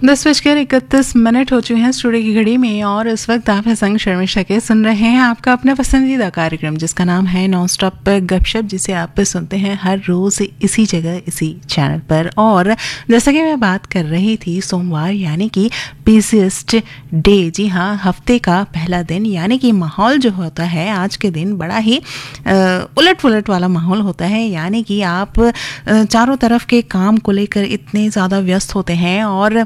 10:31 हो चुके हैं स्टूडियो की घड़ी में और इस वक्त आप हैं संग शर्मिष्ठा के सुन रहे हैं आपका अपना पसंदीदा कार्यक्रम जिसका नाम है नॉन स्टॉप गपशप, जिसे आप सुनते हैं हर रोज़ इसी जगह इसी चैनल पर। और जैसा कि मैं बात कर रही थी, सोमवार यानी कि बिज़ीएस्ट डे, जी हाँ, हफ्ते का पहला दिन, यानी कि माहौल जो होता है आज के दिन बड़ा ही उलट पुलट वाला माहौल होता है। यानी कि आप चारों तरफ के काम को लेकर इतने ज़्यादा व्यस्त होते हैं और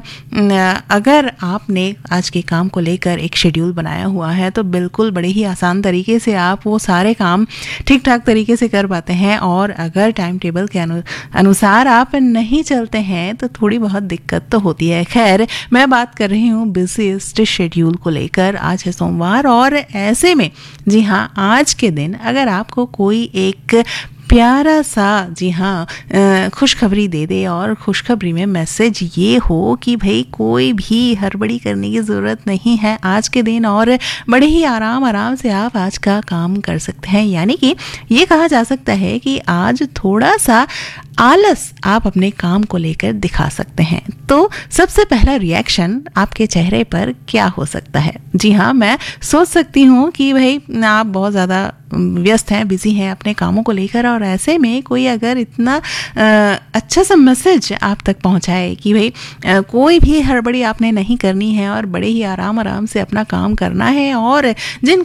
अगर आपने आज के काम को लेकर एक शेड्यूल बनाया हुआ है तो बिल्कुल बड़े ही आसान तरीके से आप वो सारे काम ठीक ठाक तरीके से कर पाते हैं। और अगर टाइम टेबल के अनुसार आप नहीं चलते हैं तो थोड़ी बहुत दिक्कत तो होती है। खैर, मैं बात कर रही हूँ बिज़ीएस्ट शेड्यूल को लेकर। आज है सोमवार और ऐसे में जी हाँ, आज के दिन अगर आपको कोई एक प्यारा सा, जी हाँ, खुशखबरी दे दे और खुशखबरी में मैसेज ये हो कि भाई कोई भी हड़बड़ी करने की ज़रूरत नहीं है आज के दिन और बड़े ही आराम से आप आज का काम कर सकते हैं। यानी कि ये कहा जा सकता है कि आज थोड़ा सा आलस आप अपने काम को लेकर दिखा सकते हैं। तो सबसे पहला रिएक्शन आपके चेहरे पर क्या हो सकता है? जी हाँ, मैं सोच सकती हूँ कि भाई आप बहुत ज़्यादा व्यस्त हैं, बिजी हैं अपने कामों को लेकर, और ऐसे में कोई अगर इतना अच्छा सा मैसेज आप तक पहुंचाए कि भाई कोई भी हड़बड़ी आपने नहीं करनी है और बड़े ही आराम से अपना काम करना है और जिन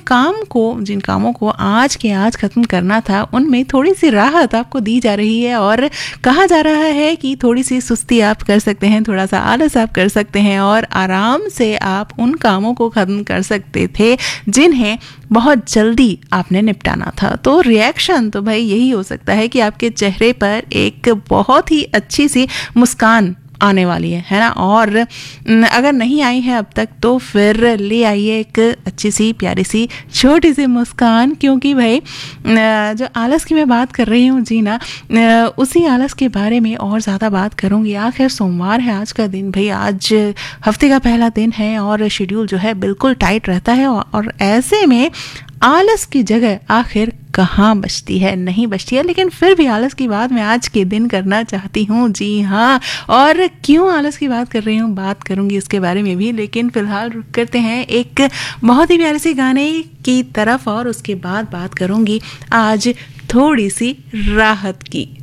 कामों को आज के आज ख़त्म करना था उनमें थोड़ी सी राहत आपको दी जा रही है और कहा जा रहा है कि थोड़ी सी सुस्ती आप कर सकते हैं, थोड़ा सा आलस आप कर सकते हैं और आराम से आप उन कामों को ख़त्म कर सकते थे जिन्हें बहुत जल्दी आपने निपटाना था। तो रिएक्शन तो भाई यही हो सकता है कि आपके चेहरे पर एक बहुत ही अच्छी सी मुस्कान आने वाली है ना। और अगर नहीं आई है अब तक तो फिर ले आइए एक अच्छी सी प्यारी सी छोटी सी मुस्कान, क्योंकि भाई जो आलस की मैं बात कर रही हूँ जी ना, उसी आलस के बारे में और ज़्यादा बात करूँगी। आखिर सोमवार है आज का दिन, भाई आज हफ्ते का पहला दिन है और शेड्यूल जो है बिल्कुल टाइट रहता है और ऐसे में आलस की जगह आखिर कहाँ बचती है? नहीं बचती है, लेकिन फिर भी आलस की बात मैं आज के दिन करना चाहती हूँ। जी हाँ, और क्यों आलस की बात कर रही हूँ, बात करूँगी इसके बारे में भी, लेकिन फिलहाल रुक करते हैं एक बहुत ही प्यारे से गाने की तरफ और उसके बाद बात करूँगी आज थोड़ी सी राहत की।